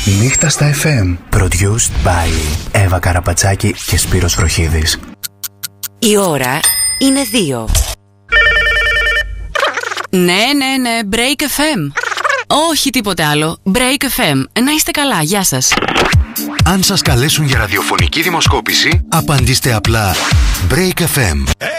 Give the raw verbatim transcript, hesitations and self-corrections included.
Νύχτα στα εφ εμ. Produced by Εύα Καραπατσάκη και Σπύρος Βροχίδης. Η ώρα είναι δύο. Ναι, ναι, ναι, Break εφ εμ. Όχι τίποτε άλλο. Break εφ εμ. Να είστε καλά, γεια σας. Αν σας καλέσουν για ραδιοφωνική δημοσκόπηση, απαντήστε απλά Break εφ εμ.